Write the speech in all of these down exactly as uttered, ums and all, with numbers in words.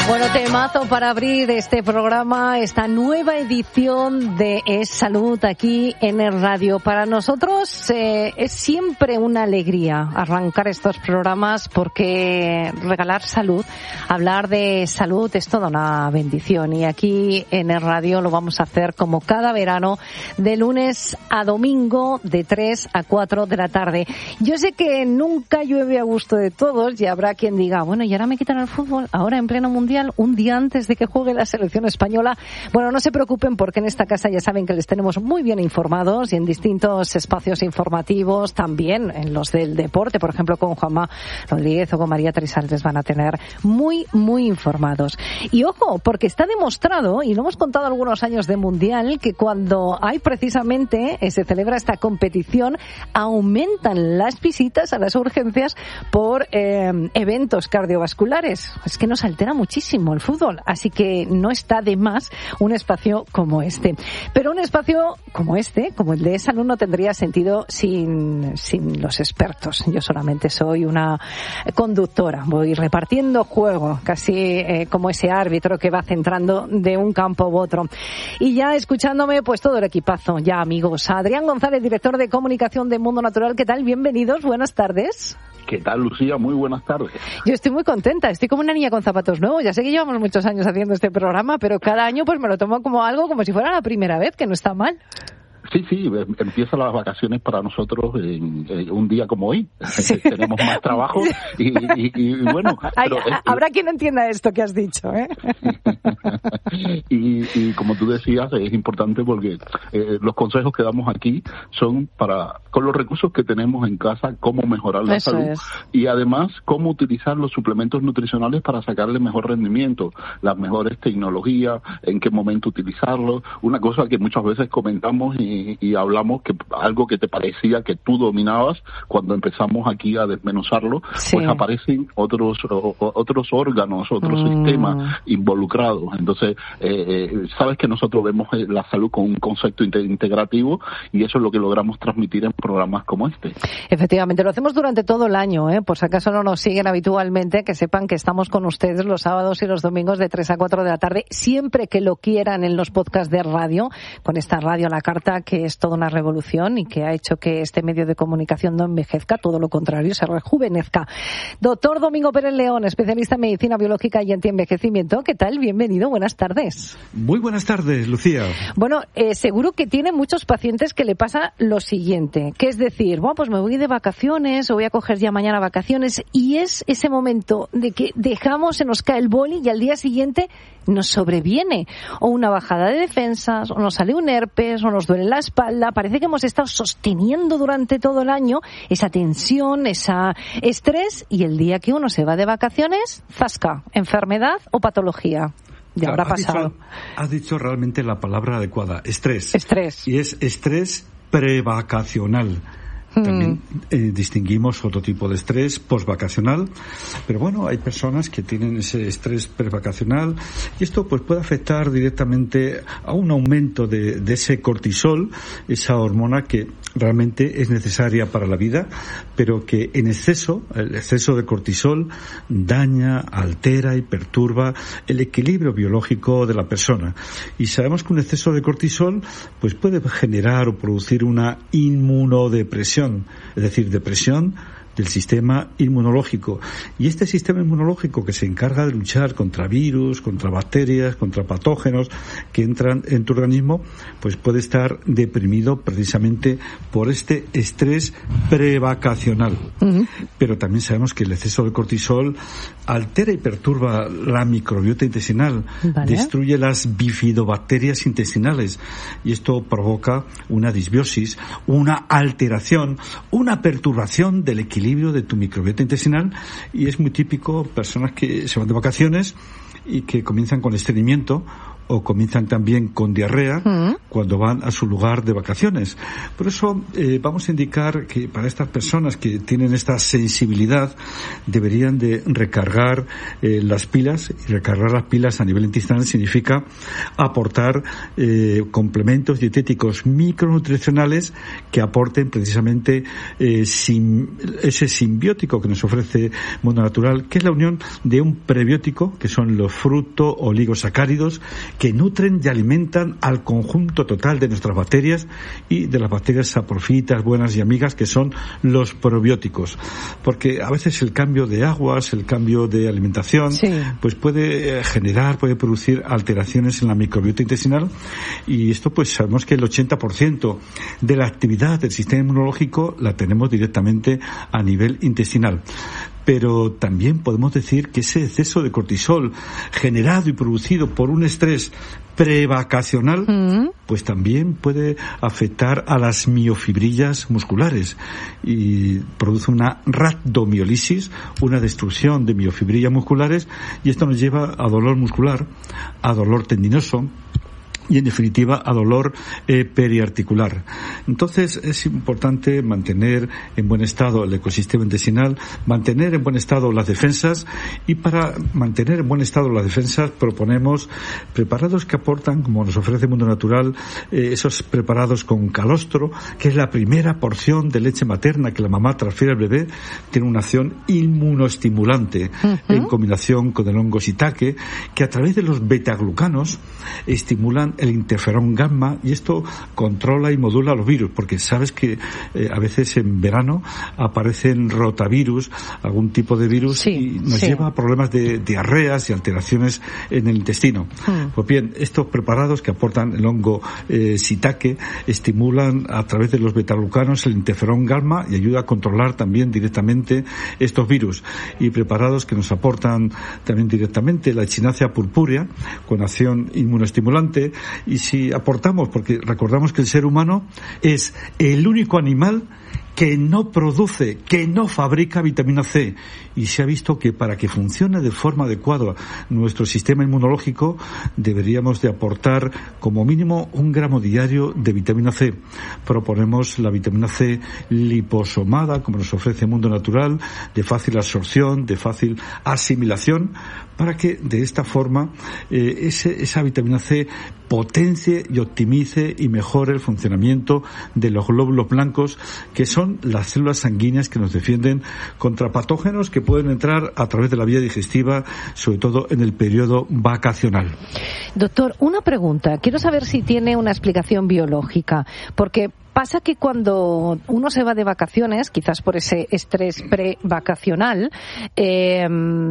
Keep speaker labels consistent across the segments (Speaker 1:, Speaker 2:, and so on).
Speaker 1: Bueno, temazo para abrir este programa, esta nueva edición de Es Salud aquí en el radio. Para nosotros eh, es siempre una alegría arrancar estos programas porque regalar salud, hablar de salud es toda una bendición. Y aquí en el radio lo vamos a hacer como cada verano, de lunes a domingo, de tres a cuatro de la tarde. Yo sé que nunca llueve a gusto de todos y habrá quien diga, bueno, y ahora me quitan el fútbol, ahora en pleno mundial, un día antes de que juegue la selección española. Bueno, no se preocupen porque en esta casa ya saben que les tenemos muy bien informados y en distintos espacios informativos, también en los del deporte, por ejemplo con Juanma Rodríguez o con María Trisal, les van a tener muy, muy informados. Y ojo, porque está demostrado, y lo hemos contado algunos años de mundial, que cuando hay precisamente, eh, se celebra esta competición, aumentan las visitas a las urgencias por eh, eventos cardiovasculares. Es que nos altera muchísimo el fútbol, así que no está de más un espacio como este. Pero un espacio como este, como el de salud, no tendría sentido sin, sin los expertos. Yo solamente soy una conductora, voy repartiendo juego, casi eh, como ese árbitro que va centrando de un campo u otro. Y ya escuchándome, pues todo el equipazo, ya amigos. Adrián González, director de comunicación de Mundo Natural, ¿qué tal? Bienvenidos, buenas tardes.
Speaker 2: ¿Qué tal, Lucía? Muy buenas tardes.
Speaker 1: Yo estoy muy contenta, estoy como una niña con zapatos nuevos. Ya sé que llevamos muchos años haciendo este programa, pero cada año pues me lo tomo como algo, como si fuera la primera vez, que no está mal.
Speaker 2: Sí, sí, empiezan las vacaciones para nosotros en, en un día como hoy. Sí. Tenemos más trabajo y, y, y bueno...
Speaker 1: Ay,
Speaker 2: pero,
Speaker 1: habrá eh, quien entienda esto que has dicho, ¿eh?
Speaker 2: y, y como tú decías, es importante porque eh, los consejos que damos aquí son para, con los recursos que tenemos en casa, cómo mejorar la
Speaker 1: Eso
Speaker 2: salud
Speaker 1: es.
Speaker 2: Y además cómo utilizar los suplementos nutricionales para sacarle mejor rendimiento, las mejores tecnologías, en qué momento utilizarlos. Una cosa que muchas veces comentamos y Y, y hablamos que algo que te parecía que tú dominabas, cuando empezamos aquí a desmenuzarlo,
Speaker 1: sí.
Speaker 2: pues aparecen otros o, otros órganos, otros mm. sistemas involucrados. Entonces, eh, eh, sabes que nosotros vemos la salud con un concepto integrativo y eso es lo que logramos transmitir en programas como este.
Speaker 1: Efectivamente, lo hacemos durante todo el año, ¿eh? Por si acaso no nos siguen habitualmente, que sepan que estamos con ustedes los sábados y los domingos de tres a cuatro de la tarde, siempre que lo quieran en los podcasts de radio, con esta radio a la carta, que es toda una revolución y que ha hecho que este medio de comunicación no envejezca, todo lo contrario, se rejuvenezca. Doctor Domingo Pérez León, especialista en medicina biológica y antienvejecimiento, ¿qué tal? Bienvenido, buenas tardes.
Speaker 3: Muy buenas tardes, Lucía.
Speaker 1: Bueno, eh, seguro que tiene muchos pacientes que le pasa lo siguiente, que es decir, bueno, pues me voy de vacaciones o voy a coger ya mañana vacaciones, y es ese momento de que dejamos, se nos cae el boli y al día siguiente nos sobreviene o una bajada de defensas, o nos sale un herpes, o nos duele la espalda. Parece que hemos estado sosteniendo durante todo el año esa tensión, ese estrés, y el día que uno se va de vacaciones, zasca, enfermedad o patología. Ya habrá pasado.
Speaker 3: Dicho, has dicho realmente la palabra adecuada, estrés.
Speaker 1: Estrés.
Speaker 3: Y es estrés prevacacional. También eh, distinguimos otro tipo de estrés postvacacional, pero bueno, hay personas que tienen ese estrés prevacacional y esto pues puede afectar directamente a un aumento de, de ese cortisol, esa hormona que realmente es necesaria para la vida, pero que en exceso, el exceso de cortisol daña, altera y perturba el equilibrio biológico de la persona. Y sabemos que un exceso de cortisol pues puede generar o producir una inmunodepresión, es decir, depresión del sistema inmunológico. Y este sistema inmunológico que se encarga de luchar contra virus, contra bacterias, contra patógenos que entran en tu organismo, pues puede estar deprimido precisamente por este estrés prevacacional. Uh-huh. Pero también sabemos que el exceso de cortisol altera y perturba la microbiota intestinal, ¿vale? Destruye las bifidobacterias intestinales y esto provoca una disbiosis, una alteración, una perturbación del equilibrio de tu microbiota intestinal, y es muy típico personas que se van de vacaciones y que comienzan con estreñimiento o comienzan también con diarrea uh-huh. cuando van a su lugar de vacaciones. Por eso eh, vamos a indicar que para estas personas que tienen esta sensibilidad deberían de recargar eh, las pilas, y recargar las pilas a nivel intestinal significa aportar eh, complementos dietéticos micronutricionales que aporten precisamente eh, sim, ese simbiótico que nos ofrece Mundo Natural, que es la unión de un prebiótico, que son los fruto oligosacáridos, que nutren y alimentan al conjunto total de nuestras bacterias y de las bacterias saprofitas, buenas y amigas, que son los probióticos. Porque a veces el cambio de aguas, el cambio de alimentación, sí. pues puede generar, puede producir alteraciones en la microbiota intestinal, y esto pues sabemos que el ochenta por ciento de la actividad del sistema inmunológico la tenemos directamente a nivel intestinal. Pero también podemos decir que ese exceso de cortisol generado y producido por un estrés prevacacional, mm. pues también puede afectar a las miofibrillas musculares y produce una rhabdomiólisis, una destrucción de miofibrillas musculares, y esto nos lleva a dolor muscular, a dolor tendinoso y en definitiva a dolor eh, periarticular. Entonces es importante mantener en buen estado el ecosistema intestinal, mantener en buen estado las defensas, y para mantener en buen estado las defensas proponemos preparados que aportan, como nos ofrece Mundo Natural, eh, esos preparados con calostro, que es la primera porción de leche materna que la mamá transfiere al bebé, tiene una acción inmunoestimulante uh-huh. en combinación con el hongo shiitake, que a través de los betaglucanos estimulan el interferón gamma, y esto controla y modula los virus, porque sabes que eh, a veces en verano aparecen rotavirus, algún tipo de virus, sí, y nos sí. lleva a problemas de diarreas y alteraciones en el intestino. Mm. Pues bien, estos preparados que aportan el hongo eh, shiitake estimulan a través de los betaglucanos el interferón gamma y ayuda a controlar también directamente estos virus. Y preparados que nos aportan también directamente la echinacea purpúrea con acción inmunoestimulante. Y si aportamos, porque recordamos que el ser humano es el único animal que no produce, que no fabrica vitamina C, y se ha visto que para que funcione de forma adecuada nuestro sistema inmunológico deberíamos de aportar como mínimo un gramo diario de vitamina C. Proponemos la vitamina C liposomada, como nos ofrece Mundo Natural, de fácil absorción, de fácil asimilación, para que de esta forma eh, ese, esa vitamina C potencie y optimice y mejore el funcionamiento de los glóbulos blancos, que son las células sanguíneas que nos defienden contra patógenos que pueden entrar a través de la vía digestiva, sobre todo en el periodo vacacional.
Speaker 1: Doctor, una pregunta. Quiero saber si tiene una explicación biológica, porque pasa que cuando uno se va de vacaciones, quizás por ese estrés pre-vacacional, eh,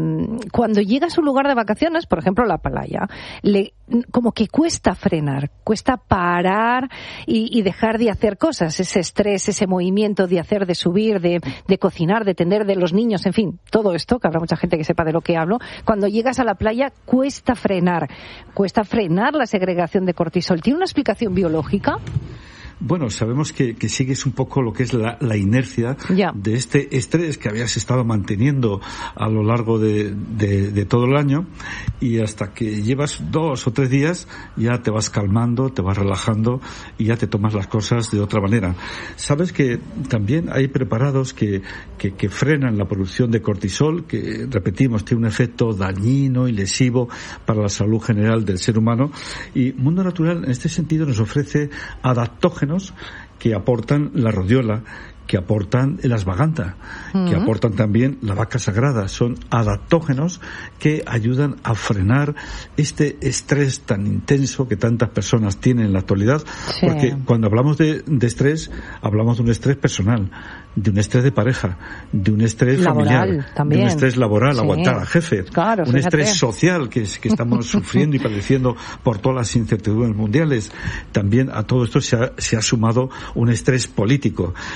Speaker 1: cuando llega a su lugar de vacaciones, por ejemplo la playa, le, como que cuesta frenar, cuesta parar y, y dejar de hacer cosas, ese estrés, ese movimiento de hacer, de subir, de, de cocinar, de tender de los niños, en fin, todo esto, que habrá mucha gente que sepa de lo que hablo. Cuando llegas a la playa cuesta frenar, cuesta frenar la segregación de cortisol. ¿Tiene una explicación biológica?
Speaker 3: Bueno, sabemos que, que sigues un poco lo que es la, la inercia yeah. de este estrés que habías estado manteniendo a lo largo de, de, de todo el año, y hasta que llevas dos o tres días ya te vas calmando, te vas relajando y ya te tomas las cosas de otra manera. Sabes que también hay preparados que, que, que frenan la producción de cortisol, que, repetimos, tiene un efecto dañino y lesivo para la salud general del ser humano, y Mundo Natural en este sentido nos ofrece adaptógenos que aportan la rodiola, que aportan el ashwagandha, uh-huh. que aportan también la vaca sagrada. Son adaptógenos que ayudan a frenar este estrés tan intenso que tantas personas tienen en la actualidad, sí. porque cuando hablamos de, de estrés, hablamos de un estrés personal, de un estrés de pareja, de un estrés
Speaker 1: laboral,
Speaker 3: familiar,
Speaker 1: también.
Speaker 3: de un estrés laboral,
Speaker 1: sí.
Speaker 3: aguantar al jefe,
Speaker 1: claro,
Speaker 3: un
Speaker 1: fíjate.
Speaker 3: estrés social que, que estamos sufriendo y padeciendo por todas las incertidumbres mundiales. También a todo esto se ha, se ha sumado un estrés político, y a todo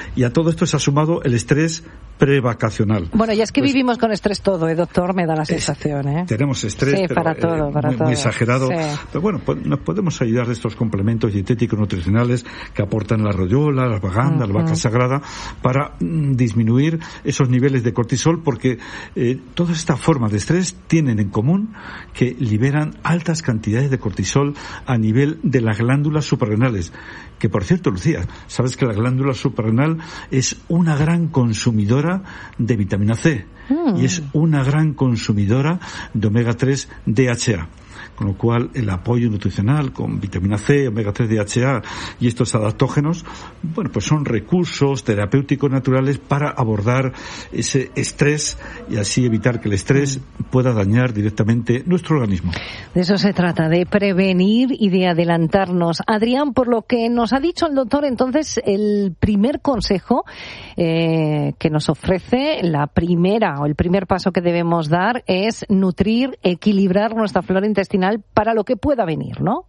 Speaker 3: todo esto se ha sumado el estrés prevacacional.
Speaker 1: Bueno, ya es que
Speaker 3: pues,
Speaker 1: vivimos con estrés todo, ¿eh, doctor? Me da la sensación, ¿eh?
Speaker 3: Tenemos estrés,
Speaker 1: sí,
Speaker 3: pero,
Speaker 1: para todo,
Speaker 3: eh,
Speaker 1: para
Speaker 3: muy,
Speaker 1: todo.
Speaker 3: muy exagerado.
Speaker 1: Sí.
Speaker 3: Pero bueno, pues nos podemos ayudar de estos complementos dietéticos nutricionales que aportan la rodiola, la vaganda, uh-huh. la vaca sagrada, para mm, disminuir esos niveles de cortisol, porque eh, todas estas formas de estrés tienen en común que liberan altas cantidades de cortisol a nivel de las glándulas suprarrenales. Que, por cierto, Lucía, sabes que la glándula suprarrenal es una gran consumidora de vitamina C mm. y es una gran consumidora de omega tres D H A. Con lo cual, el apoyo nutricional con vitamina C, omega tres D H A y estos adaptógenos, bueno, pues son recursos terapéuticos naturales para abordar ese estrés y así evitar que el estrés pueda dañar directamente nuestro organismo.
Speaker 1: De eso se trata, de prevenir y de adelantarnos. Adrián, por lo que nos ha dicho el doctor, entonces, el primer consejo eh, que nos ofrece, la primera o el primer paso que debemos dar es nutrir, equilibrar nuestra flora intestinal para lo que pueda venir, ¿no?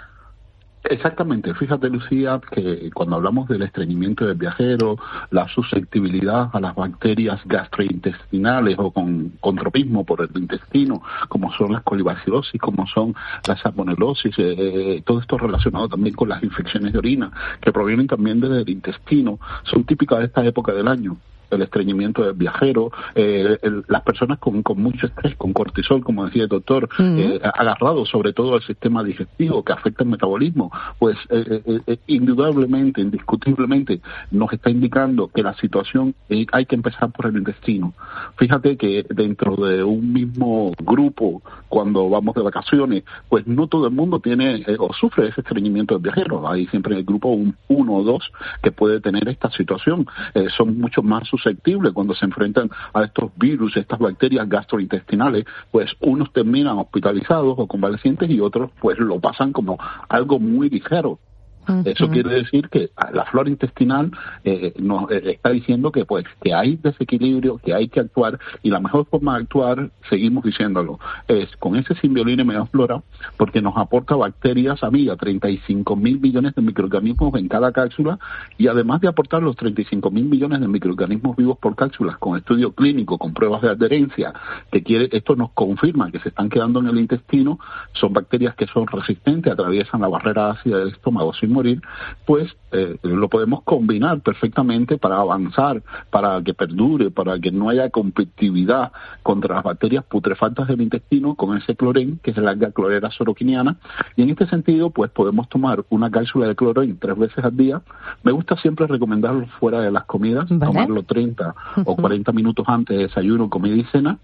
Speaker 2: Exactamente. Fíjate, Lucía, que cuando hablamos del estreñimiento del viajero, la susceptibilidad a las bacterias gastrointestinales o con, con tropismo por el intestino, como son las colibacilosis, como son la salmonelosis, eh, todo esto relacionado también con las infecciones de orina, que provienen también del intestino, son típicas de esta época del año. El estreñimiento del viajero, eh, el, las personas con, con mucho estrés, con cortisol, como decía el doctor, uh-huh. eh, agarrado sobre todo al sistema digestivo que afecta el metabolismo, pues eh, eh, eh, indudablemente, indiscutiblemente, nos está indicando que la situación eh, hay que empezar por el intestino. Fíjate que dentro de un mismo grupo, cuando vamos de vacaciones, pues no todo el mundo tiene eh, o sufre ese estreñimiento del viajero. Hay siempre en el grupo un, uno o dos que puede tener esta situación. Eh, son mucho más susceptibles cuando se enfrentan a estos virus, estas bacterias gastrointestinales, pues unos terminan hospitalizados o convalecientes y otros pues lo pasan como algo muy ligero. Uh-huh. Eso quiere decir que la flora intestinal eh, nos eh, está diciendo que pues que hay desequilibrio, que hay que actuar, y la mejor forma de actuar, seguimos diciéndolo, es con ese Symbiolina y Megaxplora, porque nos aporta bacterias amigas, treinta y cinco mil millones de microorganismos en cada cápsula, y además de aportar los treinta y cinco mil millones de microorganismos vivos por cápsulas, con estudio clínico, con pruebas de adherencia, que quiere, esto nos confirma que se están quedando en el intestino, son bacterias que son resistentes, atraviesan la barrera ácida del estómago sin morir, pues eh, lo podemos combinar perfectamente para avanzar, para que perdure, para que no haya competitividad contra las bacterias putrefactas del intestino con ese clorén, que es la alga clorera soroquiniana, y en este sentido pues podemos tomar una cápsula de clorén tres veces al día. Me gusta siempre recomendarlo fuera de las comidas, ¿vale? Tomarlo treinta uh-huh. o cuarenta minutos antes de desayuno, comida y cena.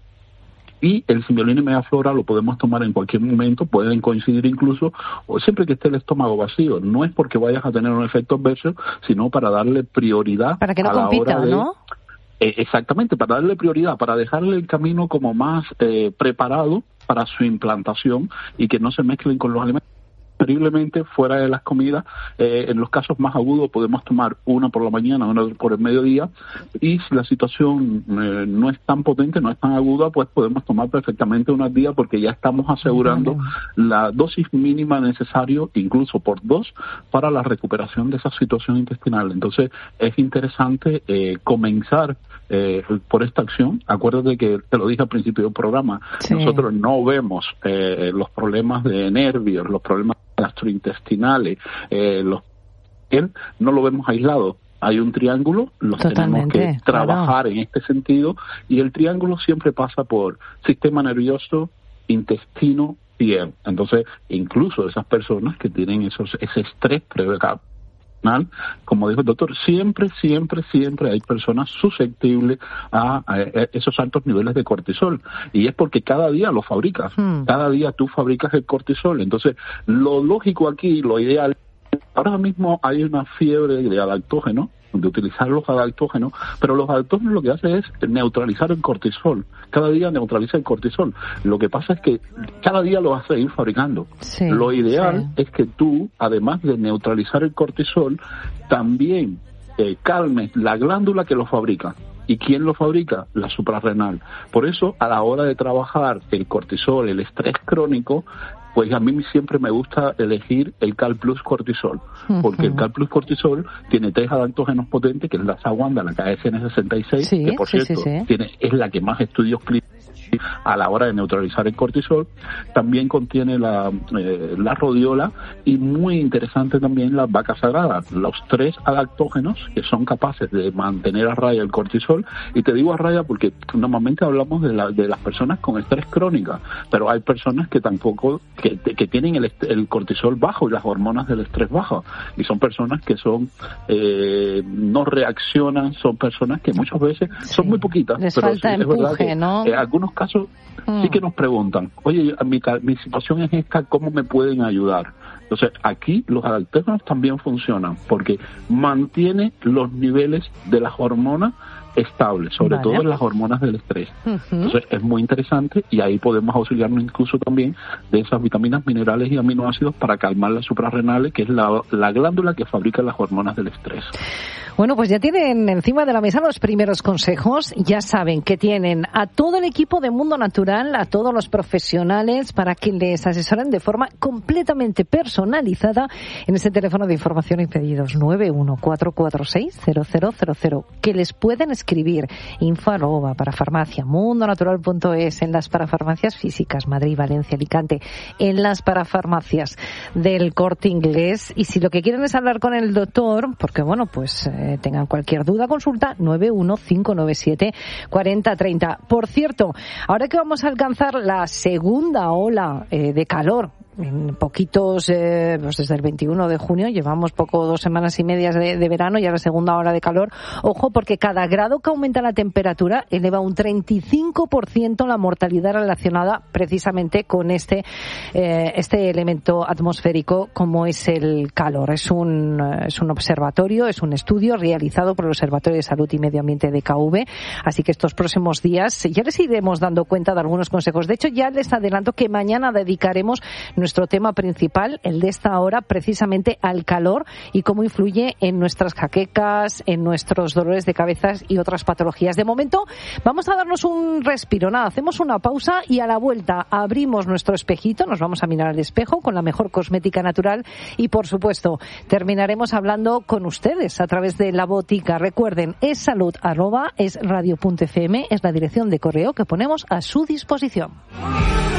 Speaker 2: Y el Symbiolina y Megaxplora lo podemos tomar en cualquier momento, pueden coincidir incluso, o siempre que esté el estómago vacío. No es porque vayas a tener un efecto adverso, sino para darle prioridad
Speaker 1: para que no
Speaker 2: a la
Speaker 1: compita,
Speaker 2: hora de,
Speaker 1: ¿no?
Speaker 2: Eh, exactamente, para darle prioridad, para dejarle el camino como más eh, preparado para su implantación y que no se mezclen con los alimentos. Preferiblemente fuera de las comidas, eh, en los casos más agudos podemos tomar una por la mañana, una por el mediodía, y si la situación eh, no es tan potente, no es tan aguda, pues podemos tomar perfectamente una al día, porque ya estamos asegurando vale. la dosis mínima necesaria, incluso por dos, para la recuperación de esa situación intestinal. Entonces es interesante eh, comenzar eh, por esta acción. Acuérdate que te lo dije al principio del programa, sí. nosotros no vemos eh, los problemas de nervios, los problemas gastrointestinales, eh, los él no lo vemos aislado. Hay un triángulo, los Totalmente, tenemos que trabajar claro. en este sentido, y el triángulo siempre pasa por sistema nervioso, intestino, piel. Entonces, incluso esas personas que tienen esos ese estrés prevacacional, como dijo el doctor, siempre, siempre, siempre hay personas susceptibles a, a esos altos niveles de cortisol. Y es porque cada día lo fabricas. Hmm. Cada día tú fabricas el cortisol. Entonces, lo lógico aquí, lo ideal, ahora mismo hay una fiebre de adaptógenos, de utilizar los adaptógenos, pero los adaptógenos lo que hace es neutralizar el cortisol. Cada día neutraliza el cortisol. Lo que pasa es que cada día lo vas a ir fabricando. Sí, lo ideal sí. es que tú, además de neutralizar el cortisol, también eh, calmes la glándula que lo fabrica. ¿Y quién lo fabrica? La suprarrenal. Por eso, a la hora de trabajar el cortisol, el estrés crónico, pues a mí siempre me gusta elegir el Cal Plus Cortisol, porque uh-huh. el Cal Plus Cortisol tiene tres adaptógenos potentes, que es la Sagwanda, la K S N sesenta y seis, sí, que por sí, cierto sí, sí. Tiene, es la que más estudios clínicos a la hora de neutralizar el cortisol. También contiene la, eh, la rodiola, y muy interesante también las vacas sagradas, los tres adaptógenos que son capaces de mantener a raya el cortisol. Y te digo a raya porque normalmente hablamos de, la, de las personas con estrés crónica, pero hay personas que tampoco, que, que tienen el, el cortisol bajo y las hormonas del estrés bajo, y son personas que son eh, no reaccionan, son personas que muchas veces sí. son muy poquitas,
Speaker 1: les
Speaker 2: pero
Speaker 1: falta
Speaker 2: sí,
Speaker 1: empuje,
Speaker 2: es verdad que,
Speaker 1: ¿no?
Speaker 2: En algunos casos mm. sí que nos preguntan, oye, mi, mi situación es esta, ¿cómo me pueden ayudar? Entonces, aquí los adaptógenos también funcionan porque mantiene los niveles de las hormonas estables, sobre vale. todo en las hormonas del estrés. Uh-huh. Entonces, es muy interesante, y ahí podemos auxiliarnos incluso también de esas vitaminas, minerales y aminoácidos para calmar las suprarrenales, que es la, la glándula que fabrica las hormonas del estrés.
Speaker 1: Bueno, pues ya tienen encima de la mesa los primeros consejos. Ya saben que tienen a todo el equipo de Mundo Natural, a todos los profesionales, para que les asesoren de forma completamente personalizada en ese teléfono de información y pedidos nueve uno cuatro cuatro seis cero cero cero cero, que les pueden escribir info arroba parafarmacia mundonatural punto es, en las parafarmacias físicas Madrid, Valencia, Alicante, en las parafarmacias del Corte Inglés. Y si lo que quieren es hablar con el doctor, porque bueno, pues eh, tengan cualquier duda, consulta nueve uno cinco nueve siete cuatro cero tres cero. Por cierto, ahora que vamos a alcanzar la segunda ola eh, de calor, en poquitos, eh, pues desde el veintiuno de junio, llevamos poco, dos semanas y medias de, de verano, ya la segunda hora de calor. Ojo, porque cada grado que aumenta la temperatura eleva un treinta y cinco por ciento la mortalidad relacionada precisamente con este, eh, este elemento atmosférico como es el calor. Es un, es un observatorio, es un estudio realizado por el Observatorio de Salud y Medio Ambiente de K V, así que estos próximos días ya les iremos dando cuenta de algunos consejos. De hecho, ya les adelanto que mañana dedicaremos nuestro tema principal, el de esta hora, precisamente al calor y cómo influye en nuestras jaquecas, en nuestros dolores de cabeza y otras patologías. De momento, vamos a darnos un respiro. Nada, hacemos una pausa y a la vuelta abrimos nuestro espejito, nos vamos a mirar al espejo con la mejor cosmética natural y, por supuesto, terminaremos hablando con ustedes a través de la botica. Recuerden, es salud arroba es radio punto f m, es la dirección de correo que ponemos a su disposición.